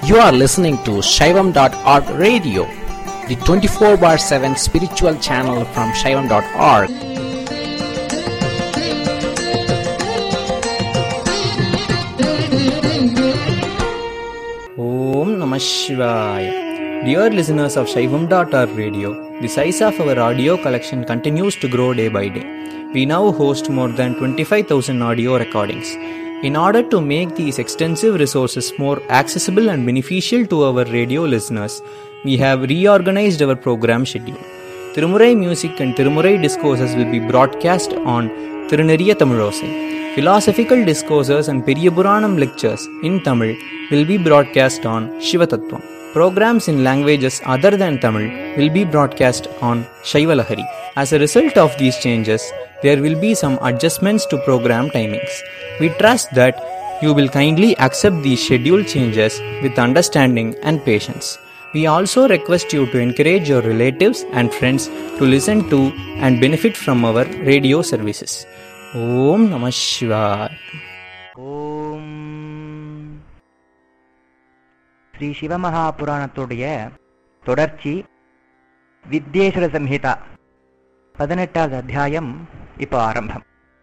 You are listening to Shaivam.org radio, the 24/7 spiritual channel from Shaivam.org. Om Namah Shivaya. Dear listeners of Shaivam.org radio, the size of our audio collection continues to grow day by day. We now host more than 25,000 audio recordings. In order to make these extensive resources more accessible and beneficial to our radio listeners, we have reorganized our program schedule. Tirumurai music and Tirumurai discourses will be broadcast on Tiruneriya Tamilosai. Philosophical discourses and Periyapuranam lectures in Tamil will be broadcast on Shivatattvam. Programs in languages other than Tamil will be broadcast on Shaivalahari. As a result of these changes, there will be some adjustments to program timings. We trust that you will kindly accept these schedule changes with understanding and patience. We also request you to encourage your relatives and friends to listen to and benefit from our radio services. Om Namah Shivaya. Om Sri சிவமகாபுராணத்துடைய தொடர்ச்சி வித்யேஸ்வர சம்ஹிதா 18வது அத்தியாயம் இப்போ ஆரம்பம்.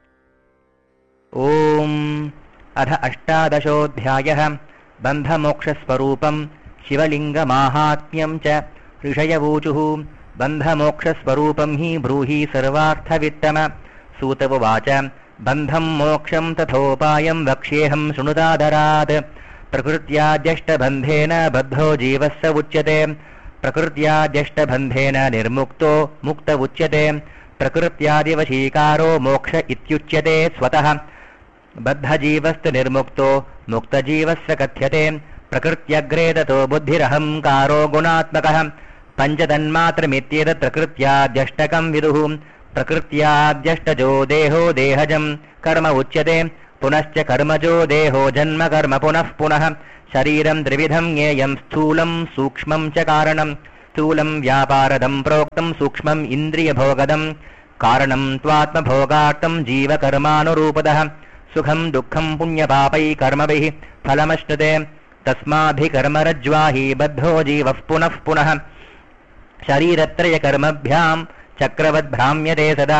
ஓம் அத அஷ்டாதசோऽध्यायः பந்தமோக்ஷஸ்வரூபம் சிவலிங்கமாஹாத்ம்யம் ச ऋषयवूचुः பந்தமோக்ஷஸ்வரூபம் he ப்ரூஹி சர்வார்த்தவித்தம சூத உவாச்ச பந்தம் மோக்ஷம் ததோபாயம் வக்ஷ்யேஹம் शृणुतादरात् प्रकृत्याद्यष्टबन्धेन बद्धो जीवः स उच्यते प्रकृत्याद्यष्टबन्धेन निर्मुक्तो मुक्त उच्यते प्रकृत्यादिवशीकारो मोक्ष इत्युच्यते स्वतः बद्धजीवस्तु निर्मुक्तो मुक्तजीवस्य कथ्यते प्रकृत्यग्रे ततो बुद्धिरहङ्कारो गुणात्मकः पञ्चतन्मात्रमित्येतत् प्रकृत्याद्यष्टकं विदुः प्रकृत्याद्यष्टजो देहो देहजं कर्म उच्यते पुनश्च कर्मजो देहो जन्म कर्म पुनः पुनः शरीरं त्रिविधं ज्ञेयं स्थूलं सूक्ष्मं च कारणं स्थूलं व्यापारदं प्रोक्तं सूक्ष्मम् इन्द्रियभोगदं कारणं त्वात्मभोगार्थं जीवकर्मानुरूपदः सुखं दुःखं पुण्यपापै कर्मभिः फलमश्नुते तस्माभिकर्मरज्ज्वाहि बद्धो जीवः पुनः पुनः शरीरत्रयकर्मभ्यां चक्रवद्भ्राम्यते सदा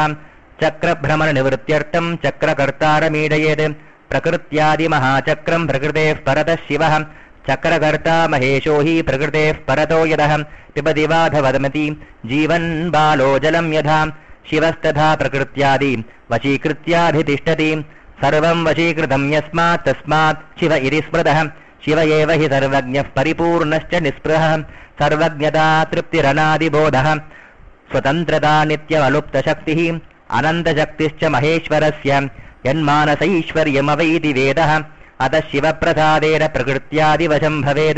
चक्रभ्रमणनिवृत्त्यर्थं चक्रकर्तारमीडयेत् प्रकृत्यादिमहाचक्रं प्रकृतेः परतः शिवः चक्रकर्ता महेशो हि प्रकृतेः परतो यदः पिबति वाधवदमति जीवन् बालो जलं यथा शिवस्तथा प्रकृत्यादि वशीकृत्याधितिष्ठति सर्वं वशीकृतं यस्मात् तस्मात् शिव इति स्मृतः शिव एव हि सर्वज्ञः परिपूर्णश्च निःस्पृहः सर्वज्ञता तृप्तिरनादिबोधः स्वतन्त्रता नित्यमलुप्तशक्तिः अनन्तशक्तिश्च महेश्वरस्य यन्मानसैश्वर्यमवैति वेदः अतः शिवप्रसादेन प्रकृत्यादिवशं भवेत्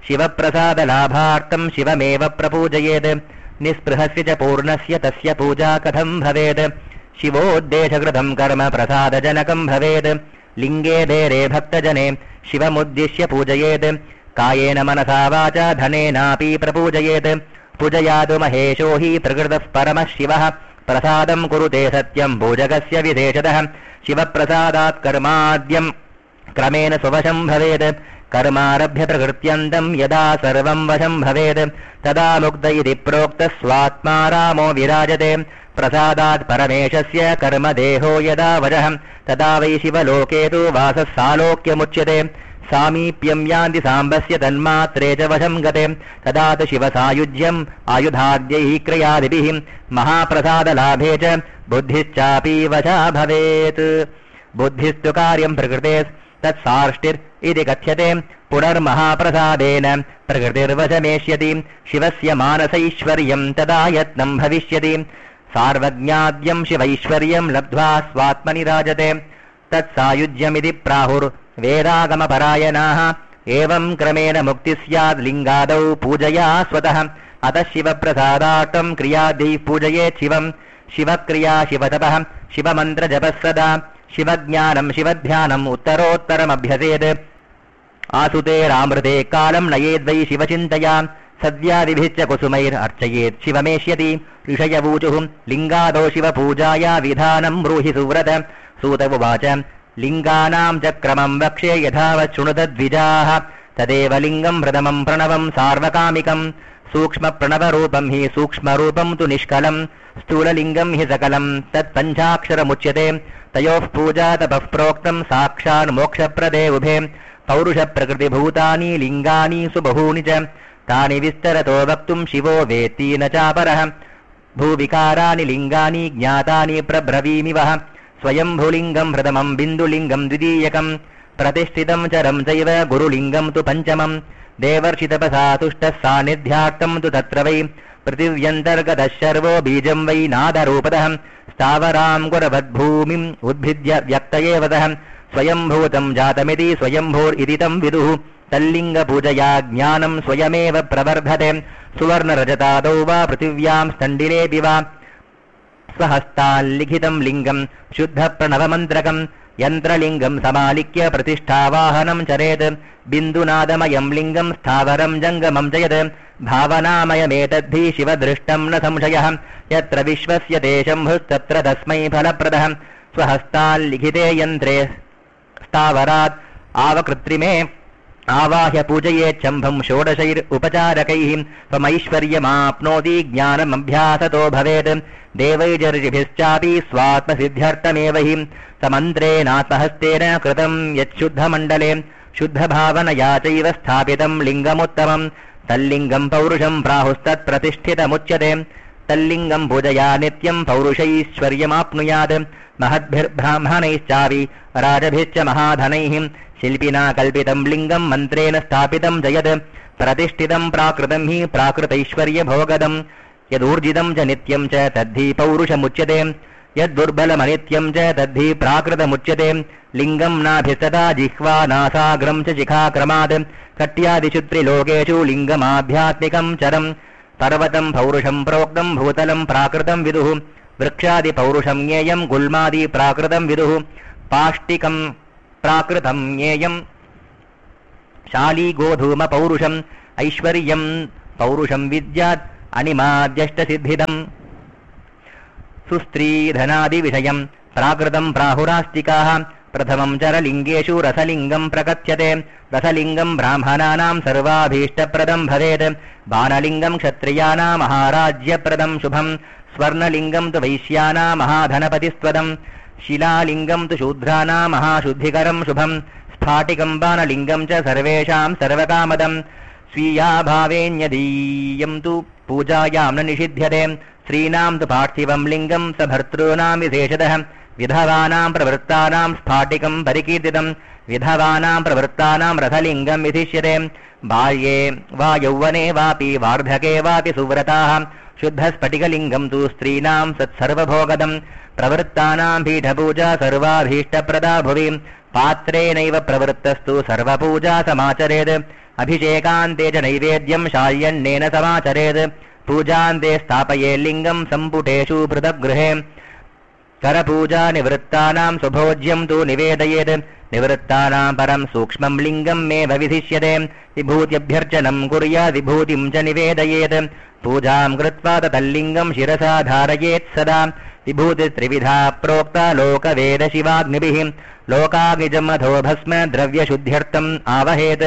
शिवप्रसादलाभार्थं शिवमेव प्रपूजयेत् निःस्पृहस्य च पूर्णस्य तस्य पूजा कथं भवेत् शिवोद्देशकृतं कर्म प्रसादजनकं भवेत् लिङ्गे देरे भक्तजने शिवमुद्दिश्य पूजयेत् कायेन मनसा वाचा धनेनापि प्रपूजयेत् पूजयातु महेशो हि प्रकृतः परमः शिवः प्रसादं कुरुते सत्यं पूजकस्य विदेशतः शिवप्रसादात् कर्माद्यं क्रमेण स्ववशं भवेत् कर्मारभ्य प्रकृत्यन्तं यदा सर्वं वशं भवेत् तदा मुक्त इति प्रोक्तः स्वात्मा रामो विराजते प्रसादात् परमेशस्य कर्मदेहो यदा वशः तदा वै शिवलोके तु वासः सालोक्यमुच्यते सामीप्यं यान्ति साम्बस्य तन्मात्रे च वशं गते तदा तु शिवसायुज्यम् आयुधाद्यैः क्रयादिभिः महाप्रसादलाभे च बुद्धिश्चापि वशा भवेत् बुद्धिस्तु कार्यं प्रकृते तत्सार्ष्टिर् इति कथ्यते पुनर्महाप्रसादेन प्रकृतिर्वशमेष्यति शिवस्य मानसैश्वर्यं तदा यत्नं भविष्यति सार्वज्ञाद्यं शिवैश्वर्यं लब्ध्वा स्वात्मनि राजते तत्सायुज्यमिति प्राहुर् वेदागमपरायणाः एवं क्रमेण मुक्ति स्यात् लिङ्गादौ पूजया स्वतः अतः शिवप्रसादार्थं क्रियादैः पूजयेत् शिवं शिवक्रिया शिवतपः शिवमन्त्रजपः सदा शिवज्ञानं शिवध्यानम् उत्तरोत्तरमभ्यसेत् आसुतेरामृते कालं नयेद्वै शिवचिन्तया सद्यादिभिश्च कुसुमैरर्चयेत् शिवमेष्यति ऋषयवूचुः लिङ्गादौ शिवपूजाया विधानं ब्रूहि सुव्रत सूत उवाच लिङ्गानां च क्रमं वक्ष्ये यथावत् शृणुत द्विजाः तदेव लिङ्गम् प्रथमम् प्रणवम् सार्वकामिकम् सूक्ष्मप्रणवरूपम् हि सूक्ष्मरूपम् तु निष्कलम् स्थूललिङ्गम् हि सकलम् तत्पञ्चाक्षरमुच्यते तयोः पूजा तपः प्रोक्तम् साक्षान्मोक्षप्रदे उभे पौरुषप्रकृतिभूतानि लिङ्गानि सुबहूनि च तानि विस्तरतो वक्तुम् शिवो वेत्ति न चापरः भूविकाराणि लिङ्गानि ज्ञातानि प्रब्रवीमि वः स्वयम्भुलिङ्गम् प्रथमम् बिन्दुलिङ्गम् द्वितीयकम् प्रतिष्ठितम् चरम् चैव गुरुलिङ्गम् तु पञ्चमम् देवर्षितपसा तुष्टः सान्निध्यार्थम् तु तत्र वै पृथिव्यन्तर्गतः शर्वो बीजम् वै नादरूपतः स्थावराम् गुरवद्भूमिम् उद्भिद्य व्यक्त एव तः स्वयम्भूतम् जातमिति स्वयम्भूरिति तम् विदुः तल्लिङ्गपूजया ज्ञानम् स्वयमेव प्रवर्धते सुवर्णरजतादौ वा पृथिव्याम् स्तण्डिलेऽपि वा स्वहस्ताल्लिखितम् लिङ्गम् शुद्धप्रणवमन्त्रकम् यन्त्रलिङ्गम् समालिख्य प्रतिष्ठावाहनम् चरेत् बिन्दुनादमयम् लिङ्गम् स्थावरम् जङ्गमम् जयत् भावनामयमेतद्धि शिवदृष्टम् न संशयः यत्र विश्वस्यते शम्भुस्तत्र तस्मै फलप्रदः स्वहस्ताल्लिखिते यन्त्रे स्थावरात् आवकृत्रिमे आवाह्य पूजयेच्छम्भम् षोडशैरुपचारकैः त्वमैश्वर्यमाप्नोति ज्ञानमभ्यासतो भवेत् देवैर्ऋषिभिश्चापि स्वात्मसिद्ध्यर्थमेव हि समन्त्रेणात्महस्तेन कृतम् यच्छुद्धमण्डले शुद्धभावनया चैव स्थापितम् लिङ्गमुत्तमम् तल्लिङ्गम् पौरुषम् प्राहुस्तत्प्रतिष्ठितमुच्यते तल्लिङ्गम् पूजया नित्यम् पौरुषैश्वर्यमाप्नुयात् महद्भिर्ब्राह्मणैश्चापि राजभिश्च महाधनैः शिल्पिना कल्पितम् लिङ्गम् मन्त्रेण स्थापितम् जयत् प्रतिष्ठितम् प्राकृतम् हि प्राकृतैश्वर्यभोगदम् यदूर्जितम् च नित्यम् च तद्धि पौरुषमुच्यते यद्दुर्बलमनित्यम् च तद्धि प्राकृतमुच्यते लिङ्गम् नाभिस्तता जिह्वा नासाग्रम् च शिखाक्रमात् कट्यादिषु त्रिलोकेषु लिङ्गमाध्यात्मिकम् चरम् पर्वतम् पौरुषम् प्रोक्तम् भूतलम् प्राकृतम् विदुः वृक्षादिपौरुषम् ज्ञेयम् गुल्मादि प्राकृतम् विदुः पाष्टिकम् प्राकृतम् ज्ञेयम् शाली गोधूम पौरुषम् ऐश्वर्यम् पौरुषम् विद्यात् अनिमाद्यष्टसिद्धिदम् सुस्त्रीधनादिविषयम् प्राकृतम् प्राहुरास्तिकाः प्रथमम् चरलिङ्गेषु रसलिङ्गम् प्रकथ्यते रसलिङ्गम् ब्राह्मणानाम् सर्वाभीष्टप्रदम् भवेत् बाणलिङ्गम् क्षत्रियाणाम् महाराज्यप्रदम् शुभम् स्वर्णलिङ्गम् तु वैश्यानाम् महाधनपतिस्त्वदम् शिलालिङ्गम् तु शूद्राणाम् महाशुद्धिकरम् शुभम् स्फाटिकम् बाणलिङ्गम् च सर्वेषाम् सर्वकामदम् स्वीयाभावेऽन्यदीयम् तु पूजायाम् न निषिध्यते स्त्रीणाम् तु पार्थिवम् लिङ्गम् सभर्तॄणाम् विशेषतः विधवानाम् प्रवृत्तानाम् स्फाटिकम् परिकीर्तितम् विधवानाम् प्रवृत्तानाम् रथलिङ्गम् विधिष्यते बाल्ये वा यौवने वापि वार्धके वापि सुव्रताः शुद्धस्फटिकलिङ्गम् तु स्त्रीणाम् सत्सर्वभोगदम् प्रवृत्तानाम् पीठपूजा सर्वाभीष्टप्रदा भुवि पात्रेणैव प्रवृत्तस्तु सर्वपूजा समाचरेत् अभिषेकान्ते च नैवेद्यम् शाल्यन्नेन समाचरेत् पूजान्ते स्थापयेल्लिङ्गम् सम्पुटेषु पृथग्गृहे करपूजा निवृत्तानाम् सुभोज्यम् तु निवेदयेत् निवृत्तानाम् परम् सूक्ष्मम् लिङ्गमेव विधिष्यते विभूत्यभ्यर्चनम् कुर्यात् विभूतिम् च निवेदयेत् पूजाम् कृत्वा तल्लिङ्गम् शिरसा धारयेत् सदा विभूतिस्त्रिविधा प्रोक्ता लोकवेदशिवाग्निभिः लोकाग्निजमधो भस्म द्रव्यशुद्ध्यर्थम् आवहेत्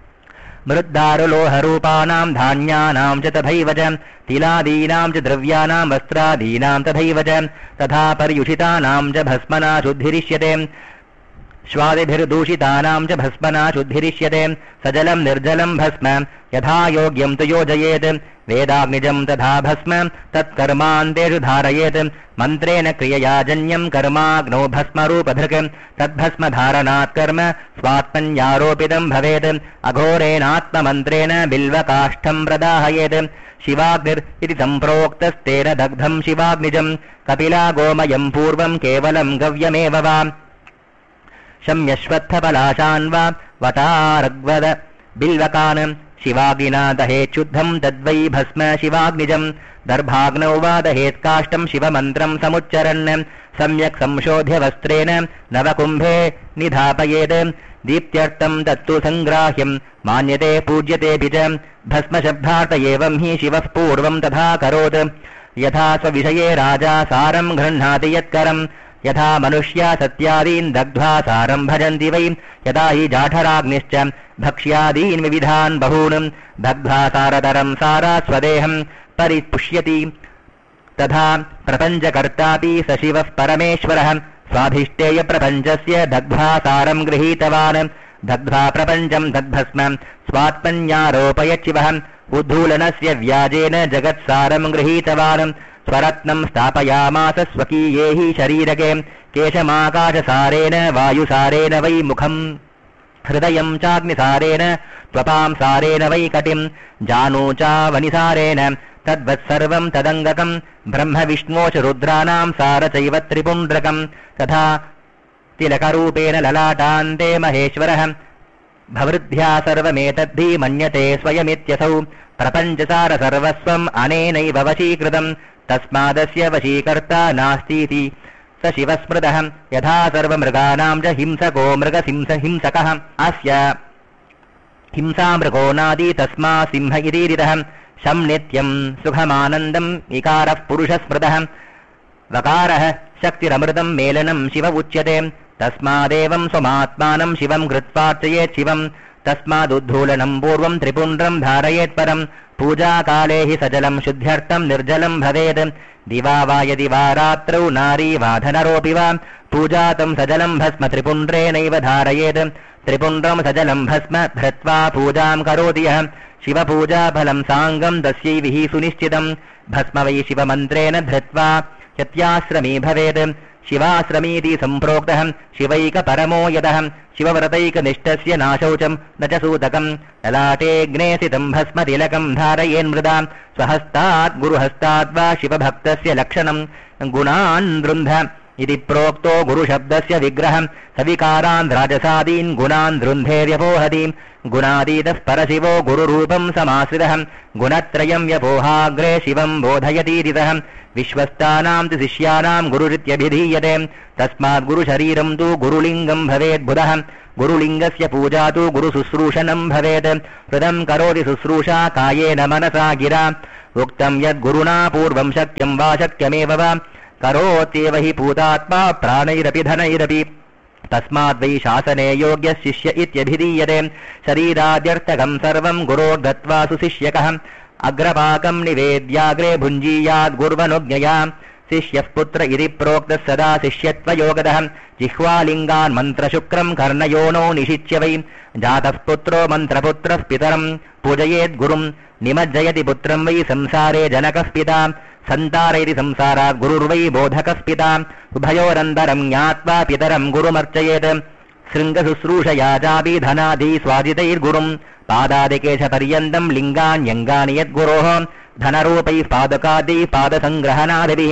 मृद्दारुलोहरूपाणाम् धान्यानाम् च तथैव च तिलादीनाम् च द्रव्याणाम् वस्त्रादीनाम् तथैव च तथा पर्युषितानाम् च भस्मना शुद्धिरिष्यते श्वादिभिर्दूषितानाम् च भस्मना शुद्धिरिष्यते सजलम् निर्जलम् भस्म यथा योग्यम् तु योजयेत् वेदाग्निजम् तथा भस्म तत्कर्मान्तेषु धारयेत् मन्त्रेण क्रियया जन्यम् कर्माग्नौ भस्मरूपधृक् तद्भस्मधारणात् कर्म स्वात्मन्यारोपितम् भवेत् अघोरेणात्ममन्त्रेण बिल्वकाष्ठम् प्रदाहयेत् शिवाग्निरिति सम्प्रोक्तस्तेन दग्धम् शिवाग्निजम् कपिला गोमयम् पूर्वम् केवलम् गव्यमेव वा शम्यश्वत्थपलाशान् वा वटारग्वद बिल्वकान् शिवाग्निना दहेच्छुद्धम् तद्वै भस्म शिवाग्निजम् दर्भाग्नौ वा दहेत्काष्ठम् शिवमन्त्रम् समुच्चरन् सम्यक् संशोध्य वस्त्रेण नवकुम्भे निधापयेत् दीप्त्यर्थम् तत्तु सङ्ग्राह्यम् मान्यते पूज्यतेऽपि च भस्मशब्दार्थ एवम् हि शिवः पूर्वम् तथा करोत् यथा स्वविषये राजा सारम् गृह्णाति यत्करम् यथा मनुष्या सत्यादीन् दग्ध्वा सारम् भजन्ति वै यदा हि जाठराग्निश्च भक्ष्यादीन् विविधान् बहून् दग्ध्वा सारतरं सारा स्वदेहं परिपुष्यति। तथा प्रपञ्चकर्तापि स शिवः परमेश्वरः स्वाधिष्ठेय प्रपञ्चस्य दग्ध्वा सारं गृहीतवान्। दग्ध्वा प्रपञ्चं तद्भस्म स्वात्मन्यारोपयच्छिवः उद्धूलनस्य व्याजेन जगत्सारं गृहीतवान्। स्वरत्नं स्थापयामास स्वकीये हि शरीरके केशमाकाशसारेण वायुसारेण वै मुखम् हृदयं चाग्निसारेण त्वपां सारेण वै कटिं जानो चावनिसारेण तद्वत्सर्वं तदङ्गकं ब्रह्म विष्णो च रुद्राणां सार चैव त्रिपुण्ड्रकं। तथा तिलकरूपेण ललाटान्ते महेश्वरः भवृद्ध्या सर्वमेतद्धि मन्यते स्वयमित्यसौ प्रपञ्चसार सर्वस्वम् अनेनैव वशीकृतं तस्मादस्य वशीकर्ता नास्तीति स शिवस्मृतः। यथा सर्वमृगाणां च हिंसको मृगसिंहकः अस्य हिंसामृगो नादी तस्मा सिंह इतीरितः। शं नित्यं सुखमानन्दम् इकारः पुरुषस्मृतः वकारः शक्तिरमृतं मेलनं शिव उच्यते। तस्मादेवं स्वमात्मानं शिवं कृत्वार्चयेत् शिवं तस्मादुद्धूलनं पूर्वं त्रिपुण्ड्रं धारयेत् परं पूजाकाले हि सजलं शुद्ध्यर्थं निर्जलं भवेत्। दिवा वा यदि वा रात्रौ नारी वा धनरोऽपि वा पूजातं सजलं भस्म त्रिपुण्ड्रेणैव धारयेत्। त्रिपुण्ड्रं सजलं भस्म धृत्वा पूजां करोति यः शिवपूजाफलं साङ्गं तस्यैव हि सुनिश्चितं। भस्म वै शिवमन्त्रेण धृत्वा यत्याश्रमी भवेत्। शिवाश्रमीति सम्प्रोक्तः शिवैकपरमो यतः शिवव्रतैकनिष्ठस्य नाशौचं न च सूतकं। ललाटेऽग्ने स्थितं भस्म तिलकं धारयेन्मृदा स्वहस्तात् गुरुहस्तात् वा शिवभक्तस्य लक्षणं गुणान् दृन्ध इति प्रोक्तो गुरुशब्दस्य विग्रहं सविकारान् राजसादीन् गुणान् दृन्धे व्यपोहति। गुणातीतः परशिवो गुरुरूपं समाश्रितः गुणत्रयं व्यपोहाग्रे शिवं बोधयतीरितः। विश्वस्तानां तु शिष्याणां गुरुरित्यभिधीयते तस्मात् गुरुशरीरं तु गुरुलिङ्गं भवेद्बुधः। गुरुलिङ्गस्य पूजा तु गुरुशुश्रूषणं भवेत्। हृदं करोति शुश्रूषा कायेन मनसा गिरा। उक्तं यद्गुरुणा पूर्वं शक्यं वा शक्यमेव वा करोत्येव हि पूतात्मा प्राणैरपि धनैरपि तस्माद्वै शासने योग्यः शिष्य इत्यभिधीयते। शरीराद्यर्थकं सर्वं गुरोर्दत्त्वा सुशिष्यकः अग्रपाकं निवेद्याग्रे भुञ्जीयाद् गुर्वनुज्ञया। शिष्यः पुत्र इति प्रोक्तः सदा शिष्यत्वयोगतः। जिह्वालिङ्गान् मन्त्रशुक्रं कर्णयोनो निशिच्य वै जातः पुत्रो मन्त्रपुत्रः पितरं पूजयेद् गुरुं निमज्जयति पुत्रं वै संसारे जनकः पिता सन्तारयति संसारात् गुरुर्वै बोधकः पिता। उभयोरन्तरं ज्ञात्वा पितरं गुरुमर्चयेत् शृङ्गशुश्रूषया चापि धनादि स्वादितैर्गुरुं पादादिकेशपर्यन्तं लिङ्गान्यङ्गानि यद्गुरोः धनरूपैः पादकादैः पादसङ्ग्रहणादिभिः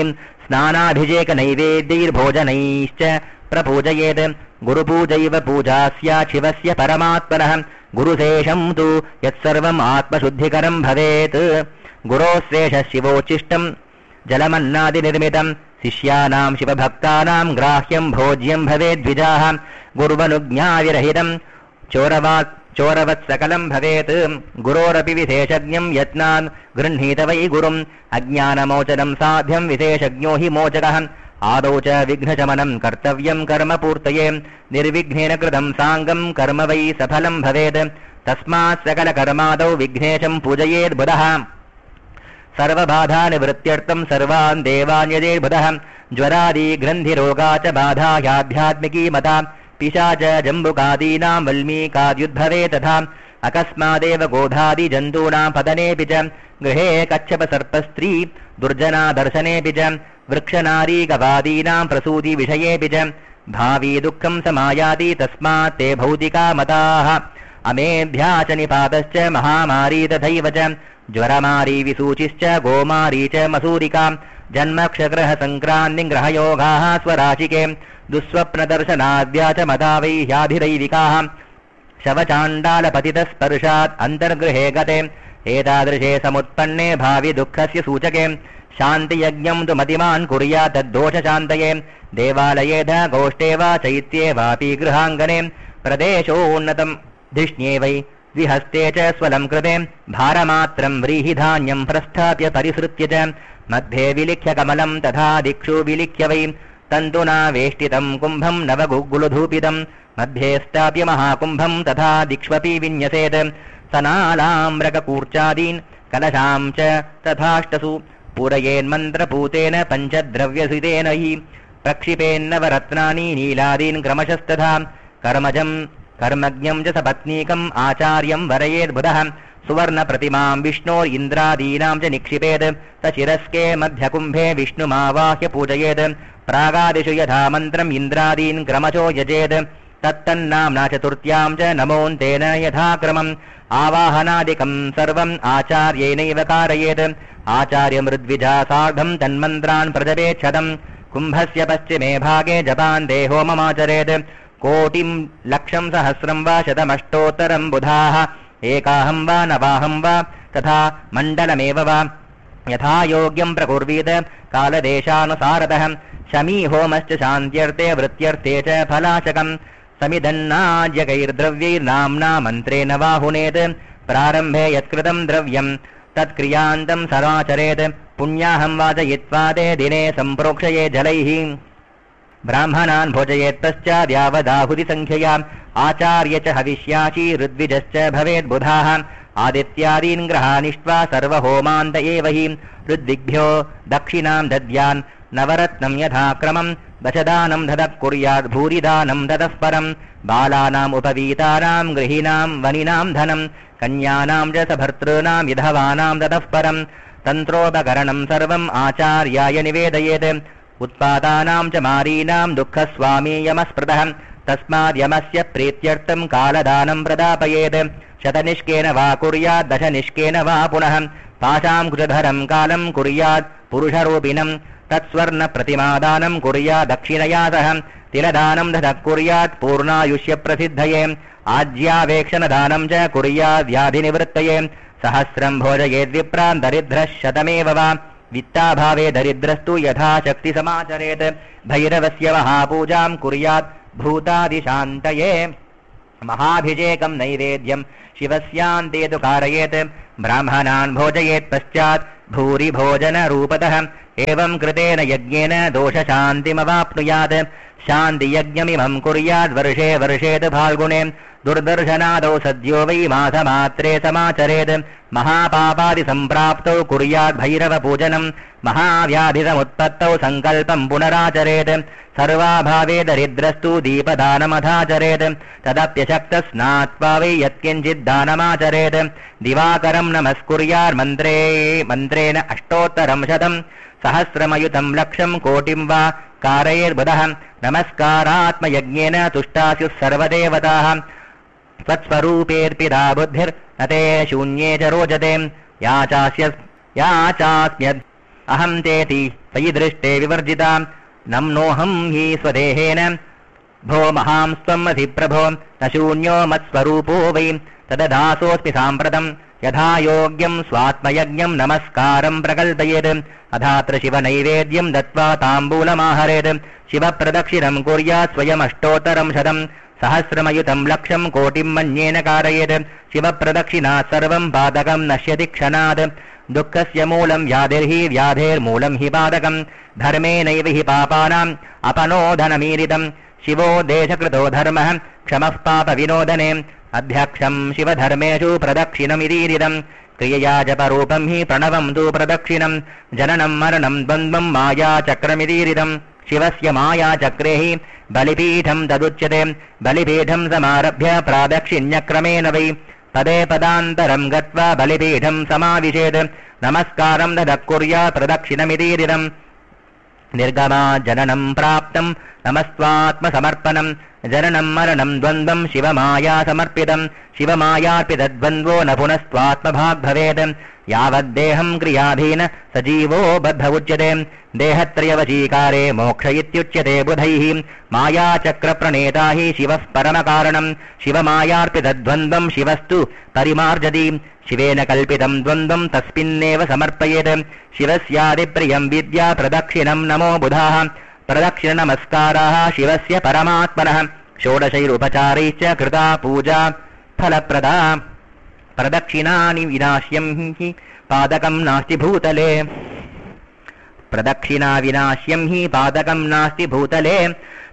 स्नानाभिषेकनैवेद्यैर्भोजनैश्च प्रपूजयेत्। गुरुपूजैव पूजा स्यात् शिवस्य परमात्मनः। गुरुशेषं तु यत्सर्वम् आत्मशुद्धिकरं भवेत्। गुरोश्रेषः शिवोच्छिष्टं जलमन्नादिनिर्मितं शिष्यानां शिवभक्तानां ग्राह्यं भोज्यं भवेद्विजाः। गुर्वनुज्ञाविरहितं चोरवत् सकलं भवेत्। गुरोरपि विशेषज्ञं यत्नान् गृह्णीत वै गुरुम् अज्ञानमोचनं साध्यं विशेषज्ञो हि मोचकः। आदौ च विघ्नशमनं कर्तव्यं कर्म पूर्तये निर्विघ्नेन कृतं साङ्गं कर्म वै सफलं भवेत्। तस्मात् सकलकर्मादौ विघ्नेशं पूजयेत् बुधः। सर्वबाधानिवृत्त्यर्थं सर्वान् देवान् यजेर्बुधः। ज्वरादि ग्रन्थिरोगा च बाधा ह्याध्यात्मिकी मता पिशाच जम्बुकादीनां वल्मीकाद्युद्भवे तथा अकस्मादेव गोधादि जन्तूनां पतनेऽपि च गृहे कच्छपसर्पस्त्री दुर्जना दर्शनेऽपि च वृक्षनारी गवादीनां प्रसूति विषयेऽपि च भावी दुःखं समायाति तस्मात् ते भौतिका मताः। अमेध्या च निपातश्च महामारी तथैव च ज्वरमारी विसूचिश्च गोमारी च मसूरिका जन्मक्षग्रह संक्रान्तिग्रहयोगाः स्वराशिके दुःस्वप्नदर्शनाद्या च मता वै ह्याधिदैविकाः। शवचाण्डालपतितस्पर्शात् अन्तर्गृहे गते एतादृशे समुत्पन्ने भावि दुःखस्य सूचके शान्तियज्ञं तु मतिमान् कुर्यात् तद्दोषशान्तये। देवालये गोष्ठे वा चैत्ये वापि गृहाङ्गने प्रदेशोन्नतं धिष्ण्ये वै द्विहस्ते च स्वलं कृते भारमात्रं व्रीहिधान्यं प्रस्थाप्य परिसृत्य च मध्ये विलिख्य कमलं तथा दिक्षु विलिख्य वै तन्तुना वेष्टितं कुम्भं नवगुग्गुलधूपितं मध्ये स्थाप्य महाकुम्भं तथा दिक्ष्वपि विन्यसेत् सनालाम्रककूर्चादीन् कलशां च तथाष्टसु पूरयेन्मन्त्रपूतेन पञ्चद्रव्यसितेन हि प्रक्षिपेन्नवरत्नानि नीलादीन् क्रमशस्तथा कर्मज्ञं च सपत्नीकम् आचार्यं वरयेद्बुधः सुवर्णप्रतिमां विष्णोरिन्द्रादीनां च निक्षिपेत् सशिरस्के मध्यकुम्भे विष्णुमावाह्य पूजयेत् प्रागादिषु यथा मन्त्रम् इन्द्रादीन् क्रमशो यजेत् तत्तन्नाम्ना चतुर्थ्यां च नमोऽन्तेन यथाक्रमम् आवाहनादिकं सर्वम् आचार्येणैव कारयेत् आचार्यमृद्विजा सार्धं तन्मन्त्रान् प्रजपेच्छदम् कुम्भस्य पश्चिमे भागे जपान् देहोममाचरेत् कोटिं लक्षं सहस्रं वा शतमष्टोत्तरं बुधाः एकाहं वा नवाहं वा तथा मण्डलमेव वा यथा योग्यं प्रकुर्वीत कालदेशानुसारतः शमी होमश्च शान्त्यर्थे वृत्त्यर्थे च फलाशकम् समिधन्नाज्यकैर्द्रव्यैर्नाम्ना मन्त्रेण वाहुनेत् प्रारम्भे यत्कृतं द्रव्यं तत्क्रियान्तं समाचरेत् पुण्याहं वाचयित्वा ते दिने सम्प्रोक्षये जलैः ब्राह्मणान् भोजयेत् पश्चाद्यावदाहुतिसङ्ख्यया आचार्य च हविष्याची ऋद्विजश्च भवेद्बुधाः आदित्यादीन् ग्रहानिष्ट्वा सर्वहोमान्त एव हि ऋद्विग्भ्यो दक्षिणां दद्यान् नवरत्नं यथाक्रमम् दशदानं ददः कुर्यात् भूरिदानं ततः परम् बालानाम् उपवीतानां गृहीणां वनिनां धनं कन्यानां च सभर्तॄणां विधवानां ततः परम् तन्त्रोपकरणं सर्वम् आचार्याय निवेदयेत् उत्पादानां च मारीणां दुःखस्वामी यमस्पृतः तस्माद्यमस्य प्रीत्यर्थं कालदानं प्रदापयेत् शतनिष्केन वा कुर्यात् दशनिष्केन वा पुनः पाशां कुशधरं कालं कुर्यात् पुरुषरूपिणं तत्स्वर्णप्रतिमादानं कुर्यात् दक्षिणया सह तिलदानं ददः कुर्यात् पूर्णायुष्यप्रसिद्धये आज्यावेक्षणदानं च कुर्यात् व्याधिनिवृत्तये सहस्रं भोजयेद्विप्रान् दरिद्रः शतमेव वा वित्ताभावे दरिद्रस्तु यथाशक्ति समाचरेत् भैरवस्य महापूजां कुर्यात् भूतादिशान्तये महाभिषेकं नैवेद्यं शिवस्यान्ते तु कारयेत् ब्राह्मणान् भोजयेत् पश्चात् भूरि भोजनरूपतः एवं कृतेन यज्ञेन दोषशान्तिमवाप्नुयात् शान्तियज्ञमिमं कुर्यात् वर्षे वर्षे तु फाल्गुणे दुर्दर्शनादौ सद्यो वै मासमात्रे समाचरेत् महापापादिसम्प्राप्तौ कुर्यात् भैरवपूजनं महाव्याधिसमुत्पत्तौ सङ्कल्पं पुनराचरेत् सर्वाभावे दरिद्रस्तु दीपदानमधाचरेत् तदप्यशक्तस्नात्वा वै यत्किञ्चिद्दानमाचरेत् दिवाकरं नमस्कुर्यात् मन्त्रेण अष्टोत्तरं शतं सहस्रमयुतं लक्षं कोटिं वा कारयेद्बुधः नमस्कारात्मयज्ञेन तुष्टास्युः सर्वदेवताः त्वत्स्वरूपेऽर्पिता बुद्धिर्न ते शून्ये च रोचते याचास्म्यद् अहं तेति त्वयि दृष्टे विवर्जिता नम्नोऽहं हि स्वदेहेन भो महां त्वम् अधिप्रभो न शून्यो मत्स्वरूपो वै तददासोऽस्मि साम्प्रतं यथा योग्यं स्वात्मयज्ञं नमस्कारं प्रकल्पयेत् अधात्र शिवनैवेद्यं दत्त्वा ताम्बूलमाहरेत् शिवप्रदक्षिणं कुर्यात् स्वयमष्टोत्तरं शतं सहस्रमयुतं लक्षं कोटिं मन्येन कारयेत् शिवप्रदक्षिणात् सर्वं पादकं नश्यति क्षणात् दुःखस्य मूलं व्याधिर्हि व्याधेर्मूलं हि पादकं धर्मेणैव हि पापानाम् अपनोदनमीरितं शिवो देशकृतो धर्मः क्षमः पापविनोदने अध्यक्षं शिवधर्मेषु प्रदक्षिणमिदीरिदम् क्रियया जपरूपं हि प्रणवं तु प्रदक्षिणं जननं मरणं द्वन्द्वं मायाचक्रमिदीरिदम् शिवस्य मायाचक्रे हि बलिपीठं तदुच्यते बलिपीठं समारभ्य प्रादक्षिण्यक्रमेण वै पदे पदान्तरं गत्वा बलिपीठं समाविशेत् नमस्कारं ददः कुर्यात् प्रदक्षिणमिदीरिदम् निर्गमा जननं प्राप्तं नमस्त्वात्मसमर्पणं जननं मरणं द्वन्द्वं शिवमाया समर्पितं शिवमायार्पितद्वन्द्वो न पुनस्त्वात्मभाग् भवेत् यावद्देहं क्रियाधीन सजीवो बद्ध उच्यते देहत्रयवशीकारे मोक्ष इत्युच्यते बुधैः मायाचक्रप्रणेता हि शिवः परमकारणं शिवमायार्पितद्वन्द्वं शिवस्तु परिमार्जति शिवेन कल्पितं द्वन्द्वं तस्मिन्नेव समर्पयेत् शिवस्यादिप्रियं विद्या प्रदक्षिणं नमो बुधाः प्रदक्षिणनमस्काराः शिवस्य परमात्मनः षोडशैरुपचारैश्च कृता पूजा फलप्रदा प्रदक्षिणानि विनाश्यं हि पादकं नास्ति भूतले प्रदक्षिणा विनाश्यं हि पादकं नास्ति भूतले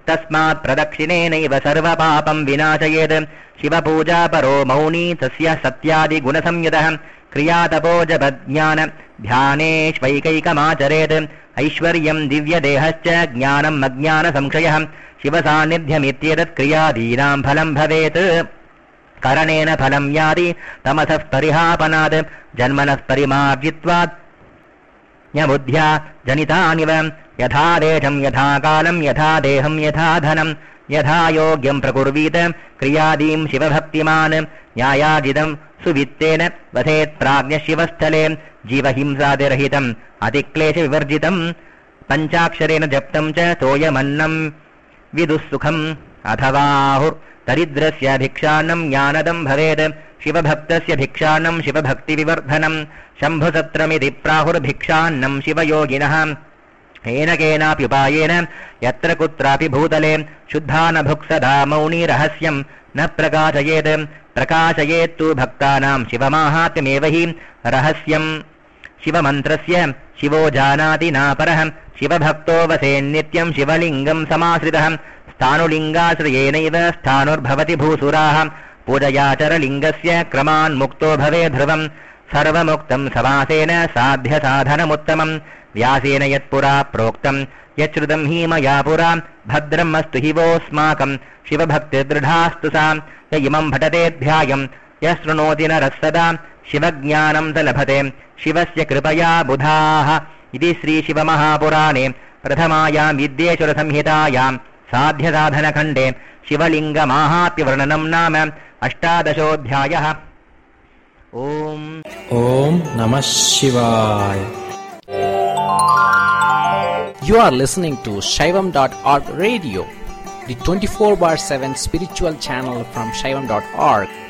तस्मात् प्रदक्षिणेनैव सर्वपापं विनाशयेत् शिवपूजा परो मौनी तस्य सत्यादिगुणसंयुतः क्रियातपो जपज्ञान ध्यानेष्वैकैकमाचरेत् ऐश्वर्यं दिव्यदेहश्च ज्ञानम् अज्ञानसंशयः शिवसान्निध्यमित्येतत् क्रियादीनां फलं भवेत् करणेन फलं याति तमसः परिहापनात् जन्मनः परिमार्जित्वात् न्यबुद्ध्या जनितानिव यथा देशं यथा कालं यथा देहं यथा धनं यथा योग्यं प्रकुर्वीत क्रियादीं शिवभक्तिमान् न्यायाजितं सुवित्तेन वसेत् प्राज्ञः शिवस्थले जीवहिंसादिरहितम् अतिक्लेशविवर्जितं पञ्चाक्षरेण जप्तं च तोयमन्नं विदुःसुखम् अथवाहुर्दरिद्रस्य भिक्षान्नं ज्ञानदं भवेत् शिवभक्तस्य भिक्षान्नं शिवभक्तिविवर्धनं शम्भुसत्रमिति प्राहुर्भिक्षान्नं शिवयोगिनः येन केनाप्युपायेन यत्र कुत्रापि भूतले शुद्धा न भुक्सदा मौनी रहस्यं न प्रकाशयेत् प्रकाशयेत्तु भक्तानां शिवमाहात्म्यमेव हि रहस्यं शिवमन्त्रस्य शिवो जानाति नापरः शिवभक्तो वसेन्नित्यं शिवलिङ्गं समाश्रितः स्थाणुलिङ्गाश्रयेनैव स्थाणुर्भवति भूसुराः पूजयाचरलिङ्गस्य क्रमान्मुक्तो भवे ध्रुवम् सर्वमुक्तं समासेन साध्यसाधनमुत्तमम् व्यासेन यत्पुरा प्रोक्तम् यच्छ्रुतं हि मया पुरा भद्रम् अस्तु हि वोऽस्माकम् शिवभक्तिर्दृढास्तु सा य इमं भटतेऽध्यायम् यः शृणोति नरः सदा शिवज्ञानं स लभते शिवस्य कृपया बुधाः इति श्रीशिवमहापुराणे प्रथमायां विद्येश्वरसंहितायां साध्यसाधनखण्डे शिवलिङ्गमाहात्म्यवर्णनं नाम 18ोऽध्यायः। ॐ नमः शिवाय। You are listening to Shaivam.org radio, the 24/7 spiritual channel from Shaivam.org.